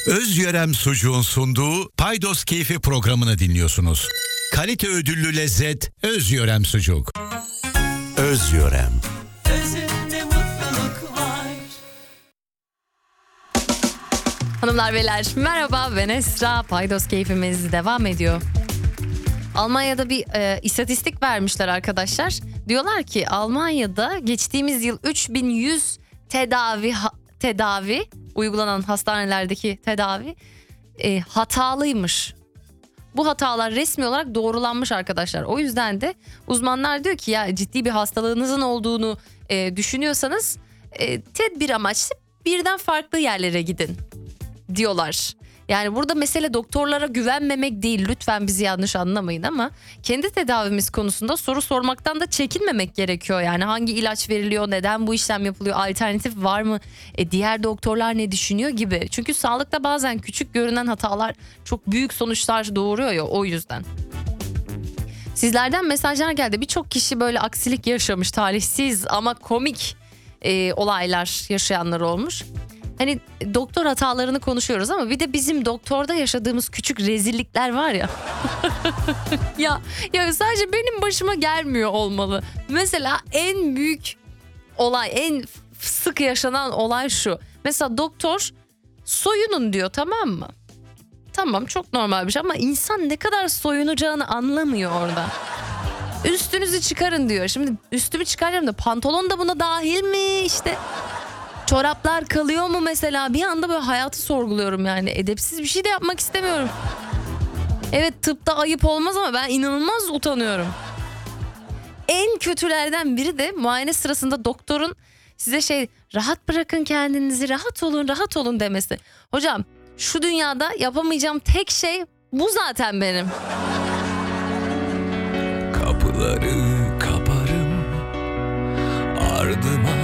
Özyörem Sucuğun sunduğu Paydos Keyfi programını dinliyorsunuz. Kalite ödüllü lezzet Özyörem Sucuk. Özyörem. Özünde mutluluk var. Hanımlar beyler merhaba, ben Esra. Paydos Keyfimiz devam ediyor. Almanya'da bir istatistik vermişler arkadaşlar. Diyorlar ki Almanya'da geçtiğimiz yıl 3100 tedavi uygulanan hastanelerdeki tedavi hatalıymış. Bu hatalar resmi olarak doğrulanmış arkadaşlar. O yüzden de uzmanlar diyor ki ya ciddi bir hastalığınızın olduğunu düşünüyorsanız tedbir amaçlı birden farklı yerlere gidin diyorlar. Yani burada mesele doktorlara güvenmemek değil, lütfen bizi yanlış anlamayın, ama kendi tedavimiz konusunda soru sormaktan da çekinmemek gerekiyor. Yani hangi ilaç veriliyor, neden bu işlem yapılıyor, alternatif var mı, diğer doktorlar ne düşünüyor gibi. Çünkü sağlıkta bazen küçük görünen hatalar çok büyük sonuçlar doğuruyor ya, o yüzden. Sizlerden mesajlar geldi. Birçok kişi böyle aksilik yaşamış, talihsiz ama komik olaylar yaşayanlar olmuş. Hani doktor hatalarını konuşuyoruz ama bir de bizim doktorda yaşadığımız küçük rezillikler var ya. ya sadece benim başıma gelmiyor olmalı. Mesela en büyük olay, en sık yaşanan olay şu. Mesela doktor soyunun diyor, tamam mı? Tamam, çok normal bir şey ama insan ne kadar soyunacağını anlamıyor orada. Üstünüzü çıkarın diyor. Şimdi üstümü çıkaracağım da pantolon da buna dahil mi işte? Çoraplar kalıyor mu mesela? Bir anda böyle hayatı sorguluyorum yani. Edepsiz bir şey de yapmak istemiyorum. Evet, tıpta ayıp olmaz ama ben inanılmaz utanıyorum. En kötülerden biri de muayene sırasında doktorun size rahat bırakın kendinizi, rahat olun demesi. Hocam şu dünyada yapamayacağım tek şey bu zaten benim. Kapıları kaparım, ardıma